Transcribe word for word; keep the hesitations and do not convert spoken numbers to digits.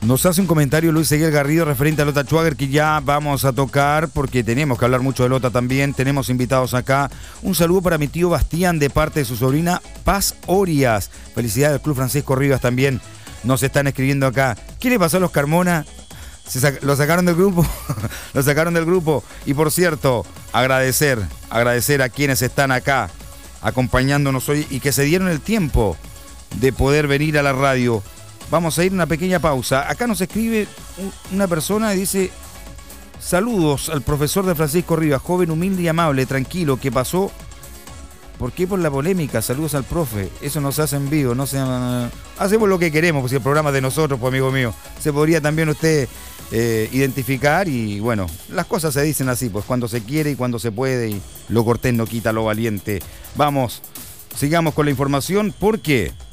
Nos hace un comentario Luis Seguel Garrido referente a Lota Schwager, que ya vamos a tocar porque tenemos que hablar mucho de Lota también. Tenemos invitados acá. Un saludo para mi tío Bastián de parte de su sobrina Paz Orias. Felicidades al Club Francisco Rivas también. Nos están escribiendo acá. ¿Qué le pasó a los Carmona? Se sac- ¿Lo sacaron del grupo? Lo sacaron del grupo. Y por cierto, agradecer, agradecer a quienes están acá acompañándonos hoy y que se dieron el tiempo de poder venir a la radio. Vamos a ir a una pequeña pausa. Acá nos escribe una persona y dice: saludos al profesor de Francisco Rivas, joven, humilde y amable, tranquilo, que pasó. ¿Por qué por la polémica? Saludos al profe. Eso nos hace en vivo, no se... Hacemos lo que queremos, pues si el programa es de nosotros, pues amigo mío. Se podría también usted eh, identificar y bueno, las cosas se dicen así, pues cuando se quiere y cuando se puede, y lo cortés no quita lo valiente. Vamos, sigamos con la información, porque